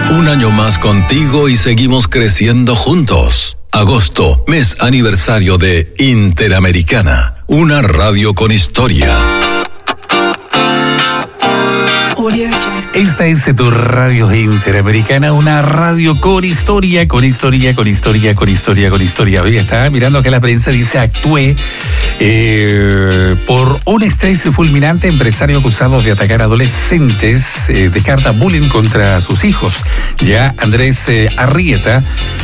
Un año más contigo y seguimos creciendo juntos. Agosto, mes aniversario de Interamericana, una radio con historia. Esta es tu radio Interamericana, una radio con historia, con historia, con historia, con historia, con historia. Hoy está mirando que la prensa dice actué por un estrés fulminante. Empresario acusado de atacar a adolescentes descarta bullying contra sus hijos. Ya Andrés Arrieta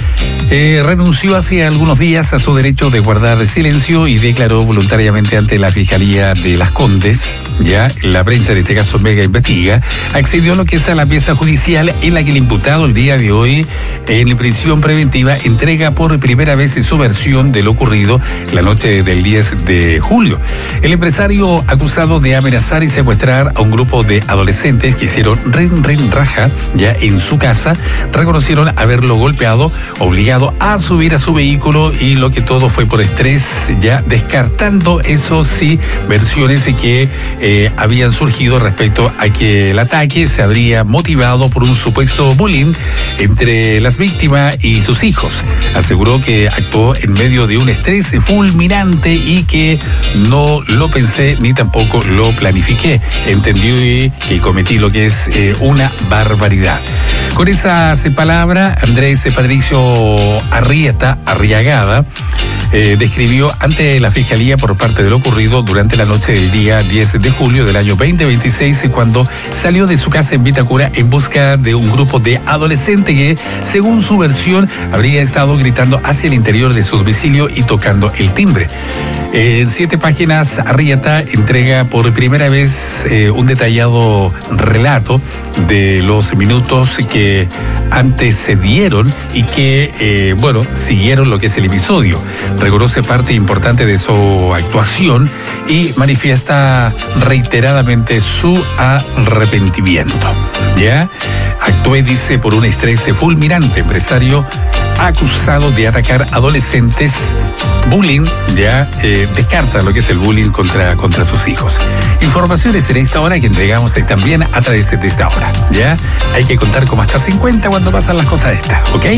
renunció hace algunos días a su derecho de guardar silencio y declaró voluntariamente ante la Fiscalía de Las Condes. Ya la prensa de este caso Mega Investiga accedió a lo que es a la pieza judicial en la que el imputado el día de hoy en prisión preventiva entrega por primera vez su versión de lo ocurrido la noche del 10 de julio. El empresario acusado de amenazar y secuestrar a un grupo de adolescentes que hicieron raja ya en su casa, reconocieron haberlo golpeado, obligado a subir a su vehículo y lo que todo fue por estrés, ya descartando eso sí versiones que habían surgido respecto a que el ataque se habría motivado por un supuesto bullying entre las víctimas y sus hijos. Aseguró que actuó en medio de un estrés fulminante y que no lo pensé ni tampoco lo planifiqué. Entendí que cometí lo que es una barbaridad. Con esas palabras, Andrés Patricio Arriagada describió ante la Fiscalía por parte de lo ocurrido durante la noche del día 10 de julio del año 2026, cuando salió de su casa en Vitacura en busca de un grupo de adolescentes que, según su versión, habría estado gritando hacia el interior de su domicilio y tocando el timbre. En 7 páginas, Arrieta entrega por primera vez un detallado relato de los minutos que antecedieron y que, siguieron lo que es el episodio. Reconoce parte importante de su actuación y manifiesta reiteradamente su arrepentimiento. ¿Ya? Actué, dice, por un estrés fulminante. Empresario acusado de atacar adolescentes, bullying, ya descarta lo que es el bullying contra sus hijos. Informaciones en esta hora que entregamos también a través de esta hora. Ya hay que contar como hasta 50 cuando pasan las cosas estas, ¿ok?